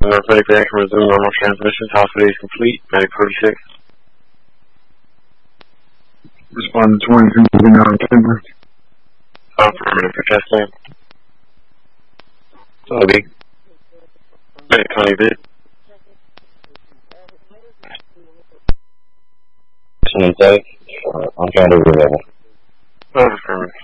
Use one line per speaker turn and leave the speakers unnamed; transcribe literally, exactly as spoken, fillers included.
Northwest back can resume normal transmission. Hospital is complete. Medic forty-six.
Respond to twenty-two, moving out of timber.
Affirmative for testing. Lobby. Medic Connie Vid.
Inside. Uh, I'm trying to overlevel.
Affirmative.